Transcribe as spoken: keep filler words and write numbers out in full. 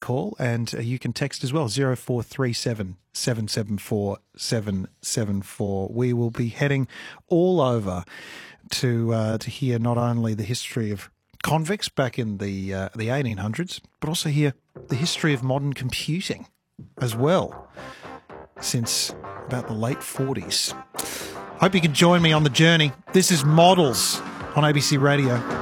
call, and uh, you can text as well, zero four three seven, seven seven four, seven seven four. We will be heading all over to uh, to hear not only the history of convicts back in the uh, the eighteen hundreds, but also hear the history of modern computing as well, since about the late forties. Hope you can join me on the journey. This is Models on A B C Radio.